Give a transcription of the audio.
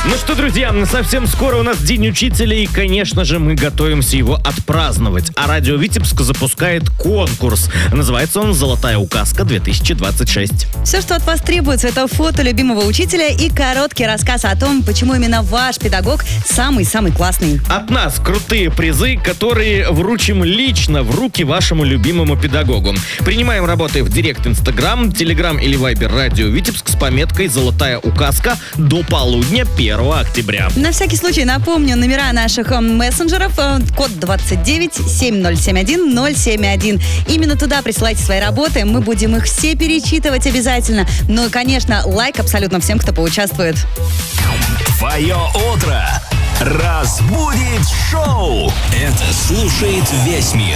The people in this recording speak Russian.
Ну что, друзья, совсем скоро у нас День учителя, и, конечно же, мы готовимся его отпраздновать. А радио Витебск запускает конкурс. Называется он «Золотая указка-2026». Все, что от вас требуется, это фото любимого учителя и короткий рассказ о том, почему именно ваш педагог самый-самый классный. От нас крутые призы, которые вручим лично в руки вашему любимому педагогу. Принимаем работы в Директ Инстаграм, Телеграм или Вайбер радио Витебск с пометкой «Золотая указка» до полудня 1 октября. На всякий случай напомню номера наших мессенджеров. Код 29 7071 071. Именно туда присылайте свои работы. Мы будем их все перечитывать обязательно. Ну и, конечно, лайк абсолютно всем, кто поучаствует. Твое утро разбудит шоу. Это слушает весь мир.